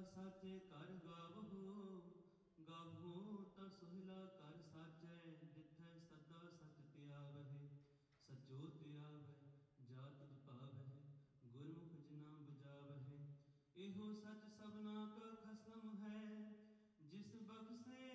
ਸਾਚੇ ਘਰ ਗਾਵਹੋ, ਗਾਵੋ ਤਾਂ ਸੋਹਿਲਾ ਘਰ ਸਾਜੈ। ਜਿੱਥੈ ਸਦਾ ਸਚ ਧਿਆਵਹਿ, ਸਚੋ ਧਿਆਵਹਿ ਜਾ ਤੁਧ ਭਾਵਹਿ। ਗੁਰਮੁਖ ਜਿਨਾ ਬੁਝਾਵਹਿ, ਇਹੋ ਸਚ ਸਭਨਾ ਕਾ ਖਸਮ ਹੈ। ਜਿਸ ਬਖਸ਼ੇ